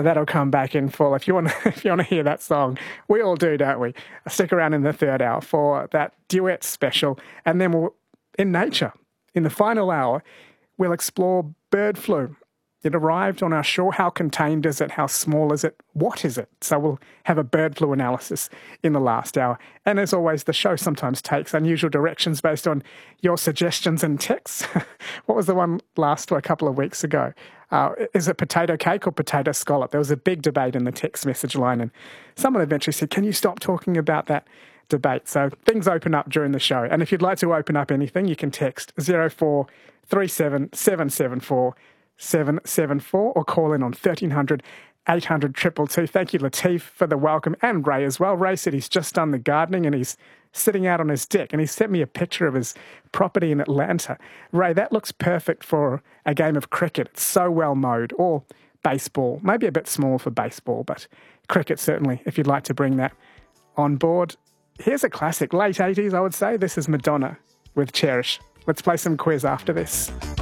that'll come back in full. If you want to hear that song, we all do, don't we? Stick around in the third hour for that duet special. And then in nature, in the final hour, we'll explore bird flu. It arrived on our shore. How contained is it? How small is it? What is it? So we'll have a bird flu analysis in the last hour. And as always, the show sometimes takes unusual directions based on your suggestions and texts. What was the one last a couple of weeks ago? Is it potato cake or potato scallop? There was a big debate in the text message line, and someone eventually said, can you stop talking about that debate? So things open up during the show. And if you'd like to open up anything, you can text 0437 774 774 or call in on 1300 800 222. Thank you, Latif, for the welcome, and Ray as well. Ray said he's just done the gardening and he's sitting out on his deck, and he sent me a picture of his property in Atlanta. Ray, that looks perfect for a game of cricket. It's so well mowed, or baseball. Maybe a bit small for baseball, but cricket certainly, if you'd like to bring that on board. Here's a classic, late 80s, I would say. This is Madonna with Cherish. Let's play some quiz after this.